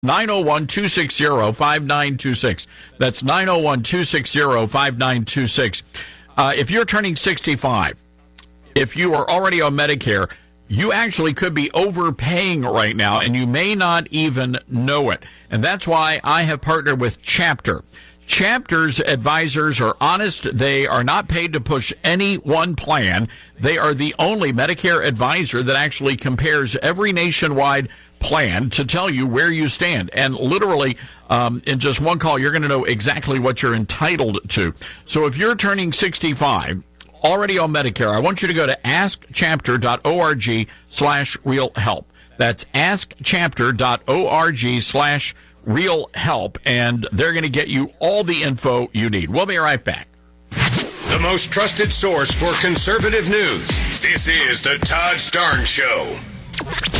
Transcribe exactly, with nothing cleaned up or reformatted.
nine oh one, two six zero, five nine two six. That's nine oh one, two six zero, five nine two six. Uh, if you're turning sixty-five, if you are already on Medicare, you actually could be overpaying right now, and you may not even know it. And that's why I have partnered with Chapter. Chapter's advisors are honest. They are not paid to push any one plan. They are the only Medicare advisor that actually compares every nationwide plan to tell you where you stand. And literally, um, in just one call, you're going to know exactly what you're entitled to. So if you're turning sixty-five, already on Medicare, I want you to go to askchapter.org slash real help. That's askchapter.org slash real help, and they're going to get you all the info you need. We'll be right back. The most trusted source for conservative news. This is the Todd Starnes Show.